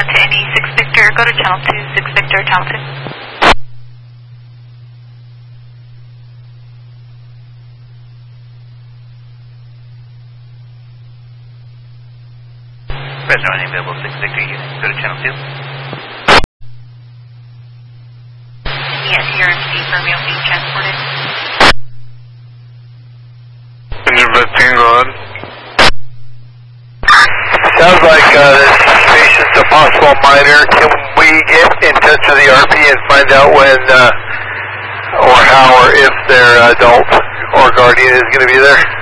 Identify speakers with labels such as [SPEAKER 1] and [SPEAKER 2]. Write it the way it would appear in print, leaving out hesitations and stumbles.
[SPEAKER 1] to Indy 6 Victor, go to channel 2, 6 Victor, channel 2.
[SPEAKER 2] Fresno, available 6 Victor unit, go to channel 2.
[SPEAKER 1] Yes, ERMC Fermion being transported.
[SPEAKER 3] Engine 15, go on. Sounds like this patient's a possible minor. Can we get in touch with the RP and find out when, or how, or if their adult or guardian is going to be there?